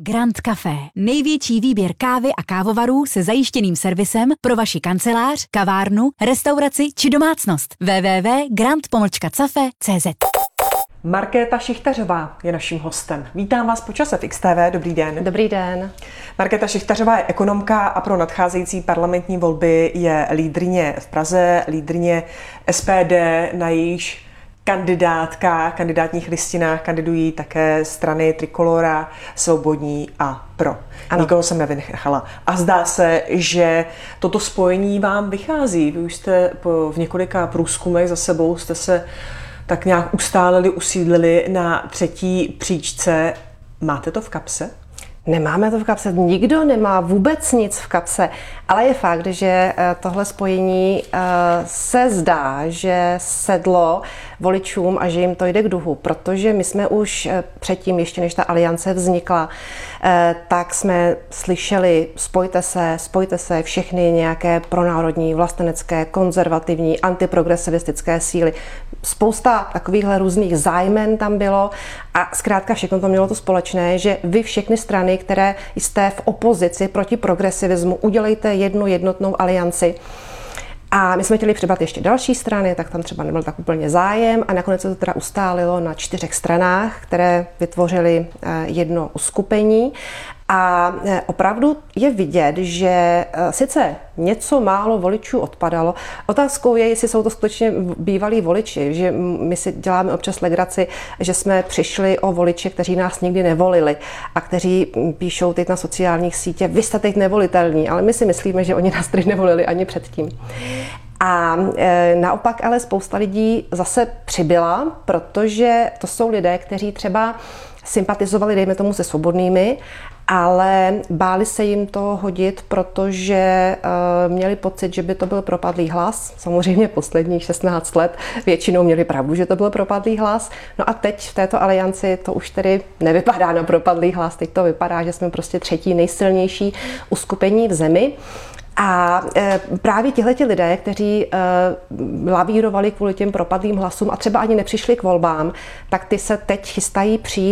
Grand Café. Největší výběr kávy a kávovarů se zajištěným servisem pro vaši kancelář, kavárnu, restauraci či domácnost. www.grand-cafe.cz. Markéta Šichtařová je naším hostem. Vítám vás po čase v XTV. Dobrý den. Dobrý den. Markéta Šichtařová je ekonomka a pro nadcházející parlamentní volby je lídryně v Praze, lídryně SPD, na jejíž kandidátních listinách kandidují také strany Trikolora, Svobodní a Pro. Ano. Nikoho jsem nevynechala. A zdá se, že toto spojení vám vychází. Vy už jste v několika průzkumech za sebou jste se tak nějak ustálili, usídlili na třetí příčce. Máte to v kapse? Nemáme to v kapse, nikdo nemá vůbec nic v kapse, ale je fakt, že tohle spojení se zdá, že sedlo voličům a že jim to jde k duhu, protože my jsme už předtím, ještě než ta aliance vznikla, tak jsme slyšeli spojte se všechny nějaké pronárodní, vlastenecké, konzervativní, antiprogresivistické síly. Spousta takovýchhle různých zájmen tam bylo a zkrátka všechno to mělo to společné, že vy všechny strany, které jste v opozici proti progresivismu, udělejte jednu jednotnou alianci. A my jsme chtěli přibrat ještě další strany, tak tam třeba nebyl tak úplně zájem a nakonec se to teda ustálilo na 4 stranách, které vytvořily jedno uskupení. A opravdu je vidět, že sice něco málo voličů odpadalo. Otázkou je, jestli jsou to skutečně bývalí voliči, že my si děláme občas legraci, že jsme přišli o voliče, kteří nás nikdy nevolili a kteří píšou teď na sociálních sítích, vy jste teď nevolitelní, ale my si myslíme, že oni nás teď nevolili ani předtím. A naopak ale spousta lidí zase přibyla, protože to jsou lidé, kteří třeba sympatizovali, dejme tomu, se Svobodnými, ale báli se jim to hodit, protože měli pocit, že by to byl propadlý hlas. Samozřejmě posledních 16 let většinou měli pravdu, že to byl propadlý hlas. No a teď v této alianci to už tedy nevypadá na propadlý hlas. Teď to vypadá, že jsme prostě třetí nejsilnější uskupení v zemi. A právě tihleti lidé, kteří lavírovali kvůli těm propadlým hlasům a třeba ani nepřišli k volbám, tak ty se teď chystají přijít